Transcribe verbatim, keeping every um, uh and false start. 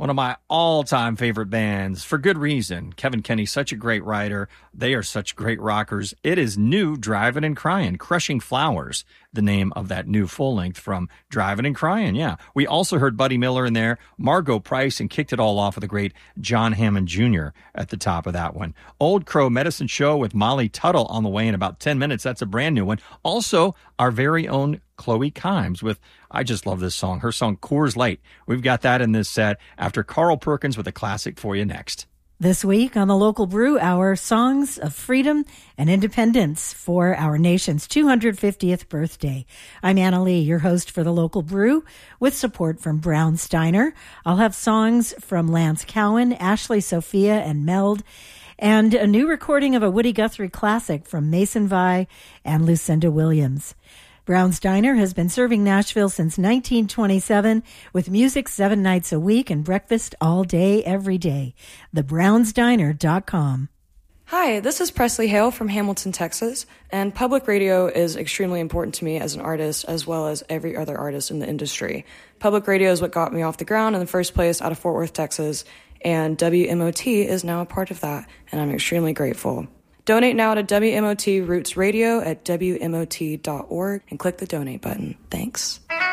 one of my all-time favorite bands, for good reason. Kevin Kenny's such a great writer. They are such great rockers. It is new Driving and Crying, Crushing Flowers, the name of that new full-length from Driving and Crying, yeah. We also heard Buddy Miller in there, Margot Price, and kicked it all off with a great John Hammond Junior at the top of that one. Old Crow Medicine Show with Molly Tuttle on the way in about ten minutes. That's a brand new one. Also, our very own Chloe Kimes with, I just love this song, her song Coors Light. We've got that in this set after Carl Perkins with a classic for you next. This week on the Local Brew Hour, songs of freedom and independence for our nation's two hundred fiftieth birthday. I'm Anna Lee, your host for the Local Brew, with support from Brown Steiner. I'll have songs from Lance Cowan, Ashley Sophia, and Meld, and a new recording of a Woody Guthrie classic from Mason Vi and Lucinda Williams. Brown's Diner has been serving Nashville since nineteen twenty-seven with music seven nights a week and breakfast all day, every day. the browns diner dot com. Hi, this is Presley Hale from Hamilton, Texas, and public radio is extremely important to me as an artist as well as every other artist in the industry. Public radio is what got me off the ground in the first place out of Fort Worth, Texas, and W M O T is now a part of that, and I'm extremely grateful. Donate now to W M O T Roots Radio at W M O T dot org and click the donate button. Thanks.